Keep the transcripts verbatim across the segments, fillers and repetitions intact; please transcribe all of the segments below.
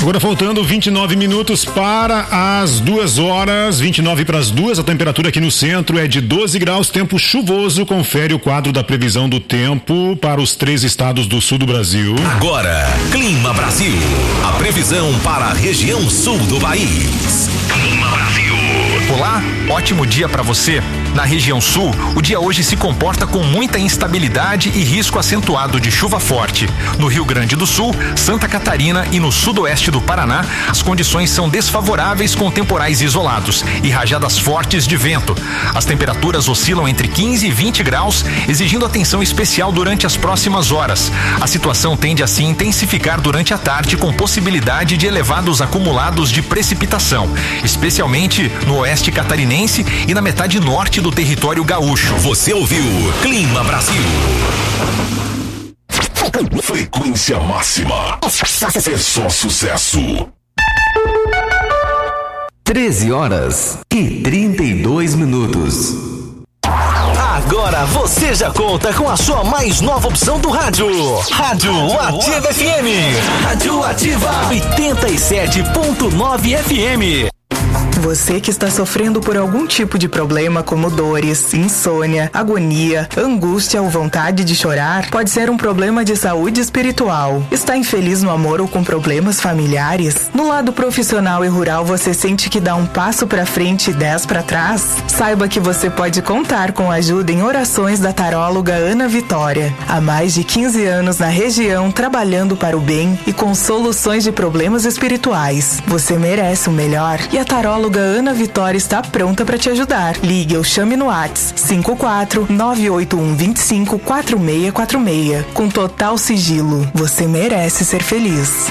Agora faltando vinte e nove minutos para as duas horas, vinte e nove para as duas, a temperatura aqui no centro é de doze graus, tempo chuvoso. Confere o quadro da previsão do tempo para os três estados do sul do Brasil. Agora, Clima Brasil, a previsão para a região sul do país. Clima Brasil. Olá, ótimo dia para você. Na região sul, o dia hoje se comporta com muita instabilidade e risco acentuado de chuva forte. No Rio Grande do Sul, Santa Catarina e no sudoeste do Paraná, as condições são desfavoráveis com temporais isolados e rajadas fortes de vento. As temperaturas oscilam entre quinze e vinte graus, exigindo atenção especial durante as próximas horas. A situação tende a se intensificar durante a tarde, com possibilidade de elevados acumulados de precipitação, especialmente no oeste catarinense e na metade norte do território gaúcho. Você ouviu Clima Brasil. Frequência máxima. É só sucesso. treze horas e trinta e dois minutos. Agora você já conta com a sua mais nova opção do rádio. Rádio Ativa F M. Rádio Ativa oitenta e sete ponto nove F M. Você que está sofrendo por algum tipo de problema como dores, insônia, agonia, angústia ou vontade de chorar, pode ser um problema de saúde espiritual. Está infeliz no amor ou com problemas familiares? No lado profissional e rural você sente que dá um passo para frente e dez para trás? Saiba que você pode contar com ajuda em orações da taróloga Ana Vitória. Há mais de quinze anos na região, trabalhando para o bem e com soluções de problemas espirituais. Você merece o melhor e a taróloga Ana Vitória está pronta para te ajudar. Ligue ou chame no WhatsApp cinco quatro nove oito um dois cinco quatro seis quatro seis. Com total sigilo, você merece ser feliz.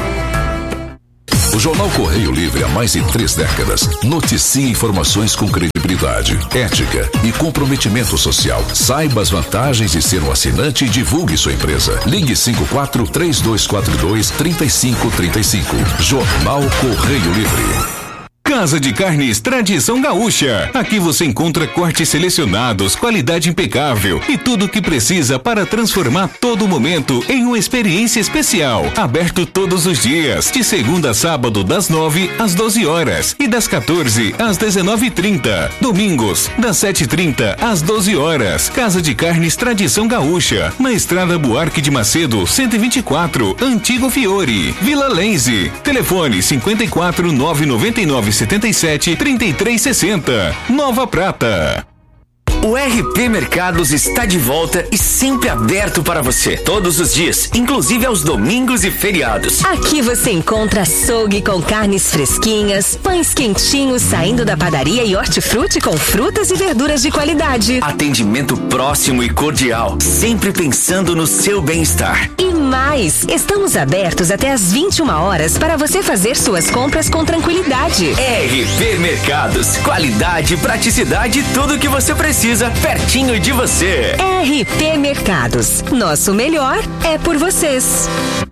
O Jornal Correio Livre há mais de três décadas noticia informações com credibilidade, ética e comprometimento social. Saiba as vantagens de ser um assinante e divulgue sua empresa. Ligue cinco quatro três dois quatro dois três cinco três cinco. Jornal Correio Livre. Casa de Carnes Tradição Gaúcha. Aqui você encontra cortes selecionados, qualidade impecável e tudo o que precisa para transformar todo momento em uma experiência especial. Aberto todos os dias, de segunda a sábado, das nove às doze horas e das quatorze às dezenove e trinta. Domingos, das sete e trinta às doze horas. Casa de Carnes Tradição Gaúcha, na Estrada Buarque de Macedo, cento e vinte e quatro, Antigo Fiore, Vila Lense. Telefone cinco quatro nove nove nove setenta e sete trinta e três sessenta. Nova Prata. O R P Mercados está de volta e sempre aberto para você, todos os dias, inclusive aos domingos e feriados. Aqui você encontra açougue com carnes fresquinhas, pães quentinhos saindo da padaria e hortifruti com frutas e verduras de qualidade. Atendimento próximo e cordial, sempre pensando no seu bem-estar. E mais, estamos abertos até às vinte e uma horas para você fazer suas compras com tranquilidade. R P Mercados, qualidade, praticidade e tudo o que você precisa pertinho de você. R P Mercados, nosso melhor é por vocês.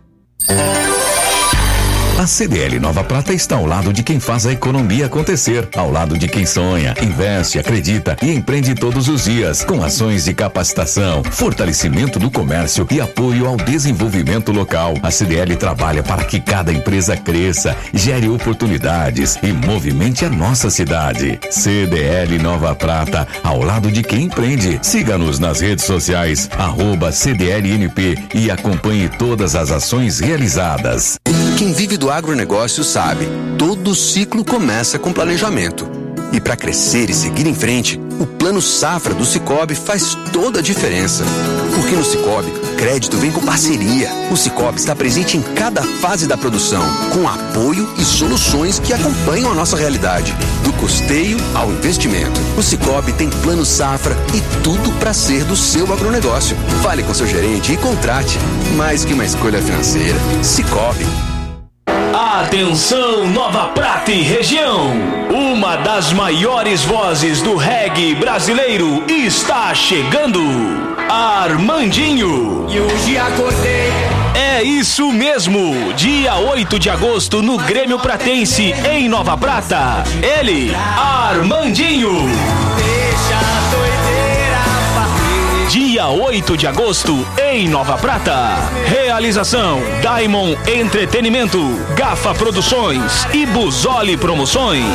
A C D L Nova Prata está ao lado de quem faz a economia acontecer, ao lado de quem sonha, investe, acredita e empreende todos os dias, com ações de capacitação, fortalecimento do comércio e apoio ao desenvolvimento local. A C D L trabalha para que cada empresa cresça, gere oportunidades e movimente a nossa cidade. C D L Nova Prata, ao lado de quem empreende. Siga-nos nas redes sociais, arroba C D L N P e acompanhe todas as ações realizadas. Quem vive do agronegócio sabe, todo ciclo começa com planejamento. E para crescer e seguir em frente, o Plano Safra do Sicoob faz toda a diferença. Porque no Sicoob, crédito vem com parceria. O Sicoob está presente em cada fase da produção, com apoio e soluções que acompanham a nossa realidade. Do custeio ao investimento, o Sicoob tem Plano Safra e tudo para ser do seu agronegócio. Fale com seu gerente e contrate. Mais que uma escolha financeira, Sicoob. Atenção, Nova Prata e região! Uma das maiores vozes do reggae brasileiro está chegando! Armandinho! E hoje acordei. É isso mesmo! Dia oito de agosto no Grêmio Pratense, em Nova Prata. Ele, Armandinho! Deixa a doideira partir. Dia dia oito de agosto, em Nova Prata. Realização: Diamond Entretenimento, Gafa Produções e Busoli Promoções.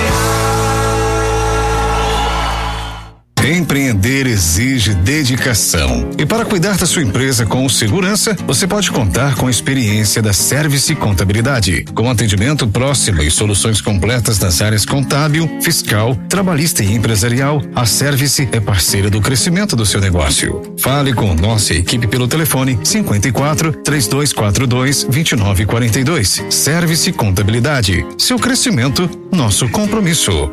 Empreender exige dedicação. E para cuidar da sua empresa com segurança, você pode contar com a experiência da Service Contabilidade. Com atendimento próximo e soluções completas nas áreas contábil, fiscal, trabalhista e empresarial, a Service é parceira do crescimento do seu negócio. Fale com nossa equipe pelo telefone cinquenta e quatro, três dois quatro dois, vinte e nove quarenta e dois. Service Contabilidade. Seu crescimento, nosso compromisso.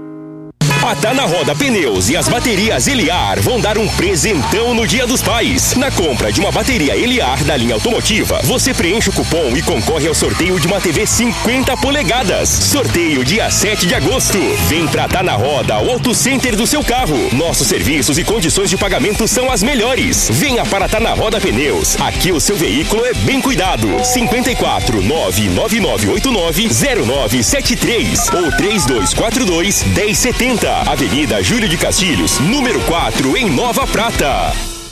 A Tá Na Roda Pneus e as baterias Eliar vão dar um presentão no Dia dos Pais. Na compra de uma bateria Eliar da linha automotiva, você preenche o cupom e concorre ao sorteio de uma T V cinquenta polegadas. Sorteio dia sete de agosto. Vem pra Tá Na Roda, o Auto Center do seu carro. Nossos serviços e condições de pagamento são as melhores. Venha para Tá Na Roda Pneus. Aqui o seu veículo é bem cuidado. cinquenta e quatro, nove nove nove oito nove, zero nove sete três ou três dois quatro dois, um zero sete zero. Avenida Júlio de Castilhos, número quatro, em Nova Prata.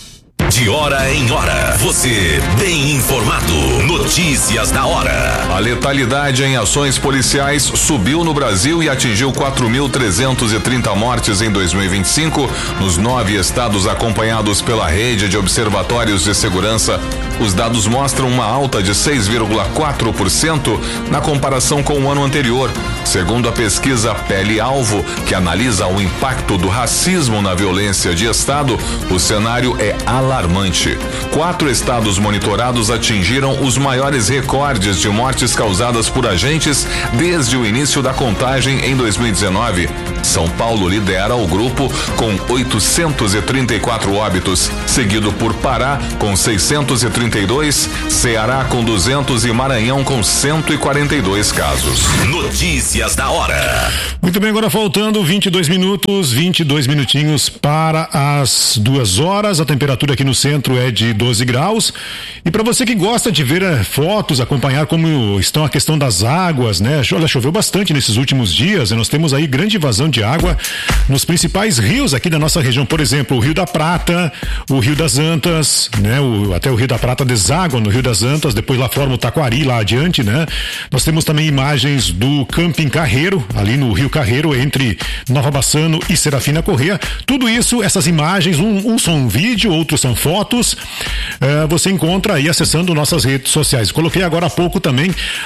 De hora em hora, você bem informado. Notícias da hora. A letalidade em ações policiais subiu no Brasil e atingiu quatro mil trezentos e trinta mortes em dois mil e vinte e cinco, nos nove estados acompanhados pela rede de observatórios de segurança. Os dados mostram uma alta de seis vírgula quatro por cento na comparação com o ano anterior. Segundo a pesquisa Pele Alvo, que analisa o impacto do racismo na violência de estado, o cenário é alarmante. Quatro estados monitorados atingiram os maiores recordes de mortes causadas por agentes desde o início da contagem em dois mil e dezenove. São Paulo lidera o grupo com oitocentos e trinta e quatro óbitos, seguido por Pará com seiscentos e trinta e dois, Ceará com duzentos e Maranhão com cento e quarenta e dois casos. Notícias da hora. Muito bem, agora faltando vinte e dois minutos, vinte e dois minutinhos para as duas horas. A temperatura aqui no centro é de doze graus. E para você que gosta de ver é, fotos, acompanhar como estão a questão das águas, né? Olha, choveu bastante nesses últimos dias e nós temos aí grande vazão de água nos principais rios aqui da nossa região. Por exemplo, o Rio da Prata, o Rio das Antas, né? O, até o Rio da Prata deságua no Rio das Antas, depois lá forma o Taquari, lá adiante, né? Nós temos também imagens do Camping Carreiro, ali no Rio Carreiro, entre Nova Bassano e Serafina Corrêa. Tudo isso, essas imagens, um, um são vídeo, outros são fotos, uh, você encontra aí acessando nossas redes sociais. Coloquei agora há pouco também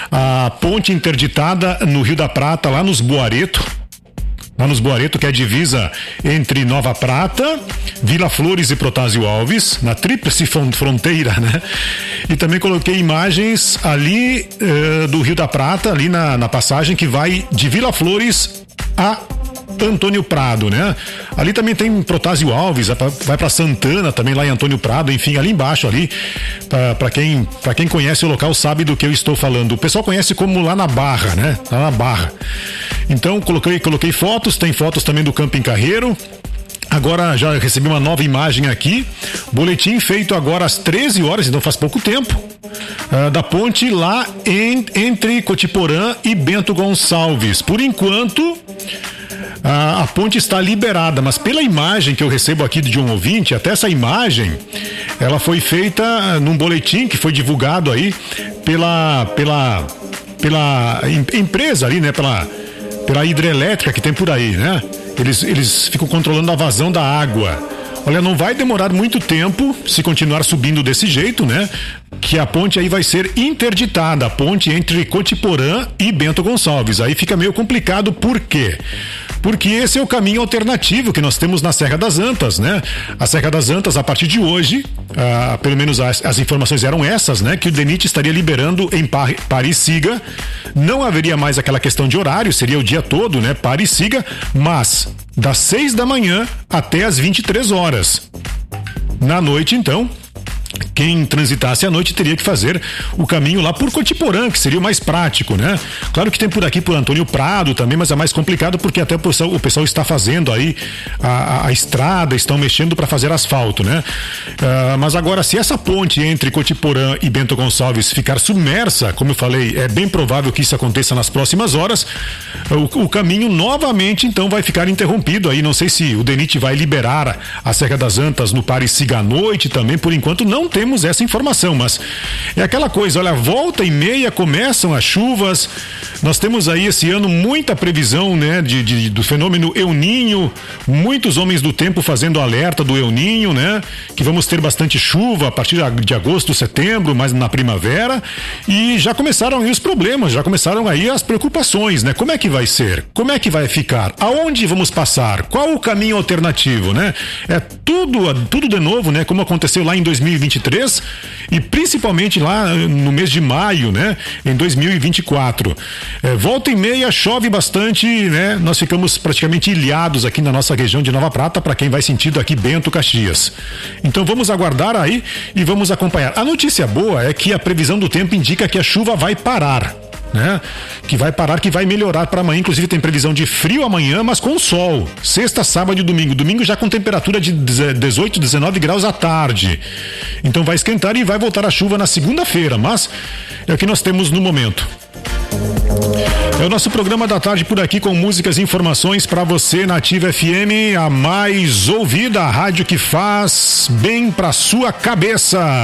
a ponte interditada no Rio da Prata, lá nos Boareto, lá nos Boareto, que é a divisa entre Nova Prata, Vila Flores e Protásio Alves, na tríplice fronteira, né? E também coloquei imagens ali uh, do Rio da Prata, ali na, na passagem que vai de Vila Flores a Antônio Prado, né? Ali também tem Protásio Alves, vai para Santana também, lá em Antônio Prado, enfim, ali embaixo ali, para quem para quem conhece o local sabe do que eu estou falando. O pessoal conhece como lá na Barra, né? Lá na Barra. Então coloquei coloquei fotos, tem fotos também do Camping Carreiro. Agora já recebi uma nova imagem aqui, boletim feito agora às treze horas, então faz pouco tempo, uh, da ponte lá em, entre Cotiporã e Bento Gonçalves. Por enquanto, a, a ponte está liberada, mas pela imagem que eu recebo aqui de um ouvinte, até essa imagem, ela foi feita num boletim que foi divulgado aí pela, pela, pela empresa ali, né, pela, pela hidrelétrica que tem por aí, né? Eles, eles ficam controlando a vazão da água. Olha, não vai demorar muito tempo se continuar subindo desse jeito, né? Que a ponte aí vai ser interditada, a ponte entre Cotiporã e Bento Gonçalves. Aí fica meio complicado, por quê? Porque esse é o caminho alternativo que nós temos na Serra das Antas, né? A Serra das Antas, a partir de hoje, ah, pelo menos as, as informações eram essas, né? Que o DENIT estaria liberando em par, pare e siga. Não haveria mais aquela questão de horário, seria o dia todo, né? Pare e siga, mas das seis da manhã até as vinte e três horas. Na noite, então, quem transitasse à noite teria que fazer o caminho lá por Cotiporã, que seria o mais prático, né? Claro que tem por aqui por Antônio Prado também, mas é mais complicado porque até o pessoal, o pessoal está fazendo aí a, a, a estrada, estão mexendo para fazer asfalto, né? Uh, mas agora, se essa ponte entre Cotiporã e Bento Gonçalves ficar submersa, como eu falei, é bem provável que isso aconteça nas próximas horas, o, o caminho novamente então vai ficar interrompido aí. Não sei se o DENIT vai liberar a Serra das Antas no Pare Siga à noite também, por enquanto não temos essa informação, mas é aquela coisa, olha, volta e meia começam as chuvas, nós temos aí esse ano muita previsão, né, de, de, do fenômeno El Ninho, muitos homens do tempo fazendo alerta do El Ninho, né, que vamos ter bastante chuva a partir de agosto, setembro, mas na primavera, e já começaram aí os problemas, já começaram aí as preocupações, né, como é que vai ser, como é que vai ficar, aonde vamos passar, qual o caminho alternativo, né, é tudo, tudo de novo, né, como aconteceu lá em dois mil e vinte e três e principalmente lá no mês de maio, né, em dois mil e vinte e quatro. É, volta e meia chove bastante, né, nós ficamos praticamente ilhados aqui na nossa região de Nova Prata, para quem vai sentido aqui Bento, Caxias. Então vamos aguardar aí e vamos acompanhar. A notícia boa é que a previsão do tempo indica que a chuva vai parar, né? Que vai parar, que vai melhorar para amanhã. Inclusive tem previsão de frio amanhã, mas com sol. Sexta, sábado e domingo. Domingo já com temperatura de dezoito, dezenove graus à tarde. Então vai esquentar e vai voltar a chuva na segunda-feira, mas é o que nós temos no momento. É o nosso programa da tarde por aqui com músicas e informações para você na Ativa F M, a mais ouvida, a rádio que faz bem para sua cabeça.